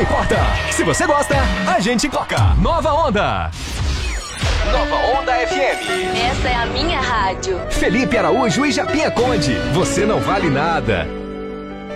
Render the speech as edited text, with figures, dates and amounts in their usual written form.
importa. Se você gosta, a gente toca. Nova Onda. Nova Onda FM. Essa é a minha rádio. Felipe Araújo e Japinha Conde. Você não vale nada.